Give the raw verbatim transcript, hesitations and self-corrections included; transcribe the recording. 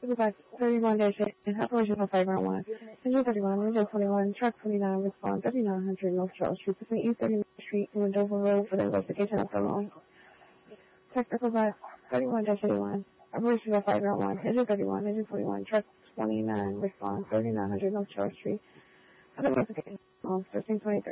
Quebec thirty-one dash eight, operational five one. Engine thirty-one, window twenty-one, truck twenty-nine, response thirty-nine hundred North Charles Street, between East thirty-ninth Street and Dover Road for the investigation of the loan. Technical Quebec thirty-one dash eighty-one, operational five one. Engine thirty-one, engine twenty-one, truck twenty-nine, response thirty-nine hundred North Charles Street for the investigation of thirteen twenty-three.